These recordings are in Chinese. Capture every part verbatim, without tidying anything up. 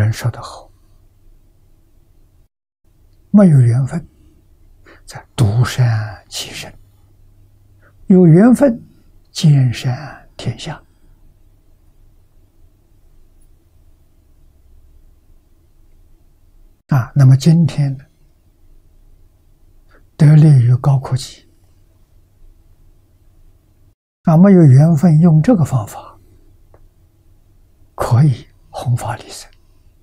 人说得好，没有缘分，在独善其身；有缘分，兼善天下。啊，那么今天呢，得利于高科技，啊，没有缘分用这个方法，可以弘法利生。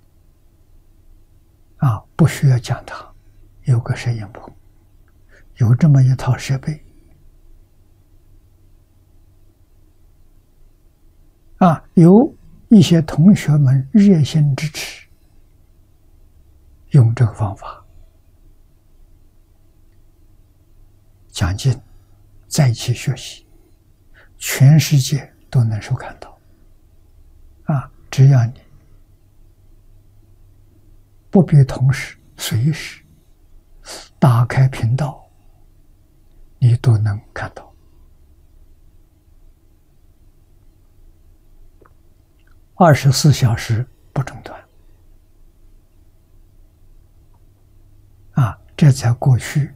啊，不需要讲堂，有个摄影棚，有这么一套设备，啊，有一些同学们热心支持，用这个方法讲经，再去学习，全世界都能收看到。啊，只要你不必同时随时打开频道，你都能看到。二十四小时不中断。啊，这在过去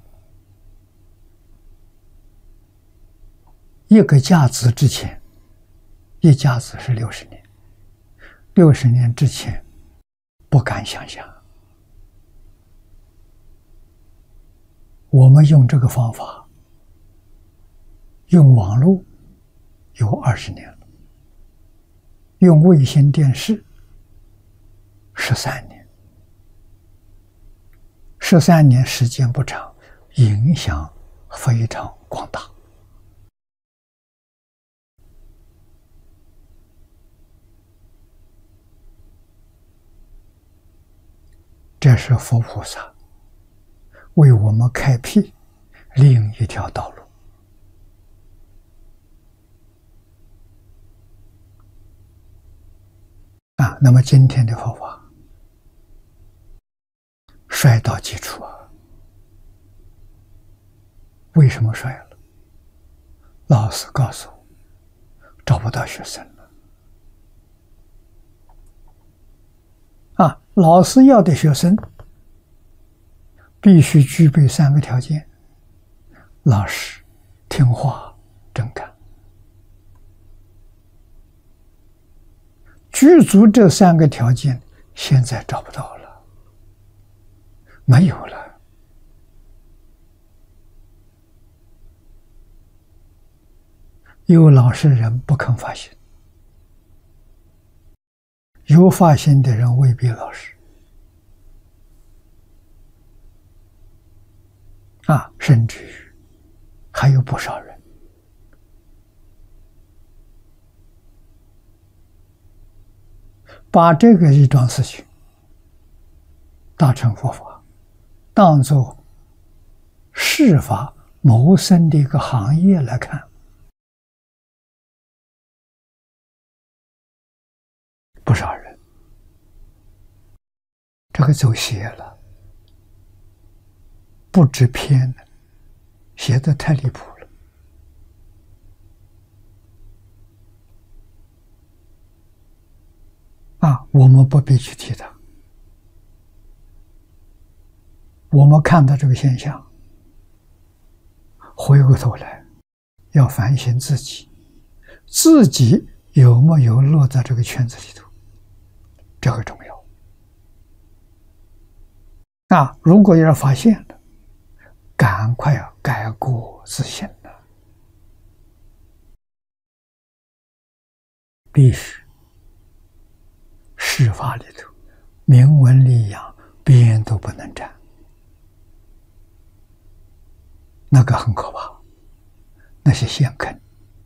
一个甲子之前，一甲子是六十年，六十年之前不敢想象。我们用这个方法，用网络有二十年了，用卫星电视十三年，十三年时间不长，影响非常广大。这是佛菩萨为我们开辟另一条道路。啊，那么今天的佛法衰到基础啊！为什么衰了？老师告诉我，找不到学生了。啊，老师要的学生必须具备三个条件：老实、听话、真干。具足这三个条件，现在找不到了，没有了。有老实人不肯发心，有发心的人未必老实。啊，甚至于还有不少人把这个一桩事情大乘佛法当作世法谋生的一个行业来看，不少人这个走邪了，不知偏了，邪得太离谱了。啊，我们不必去提它。我们看到这个现象，回过头来要反省自己，自己有没有落在这个圈子里头，这个重要。啊，如果要是发现了，赶快要改过自新了，必须世法里头明文立养，边都不能沾，那个很可怕。那些陷坑，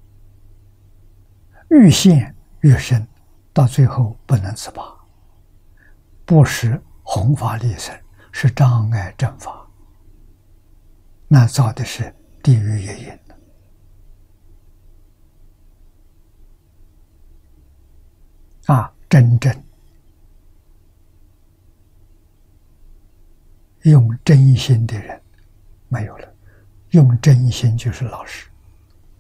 愈陷愈深，到最后不能自拔，不是弘法利生，是障碍正法，那造的是地狱业因。啊，真正用真心的人没有了，用真心就是老实。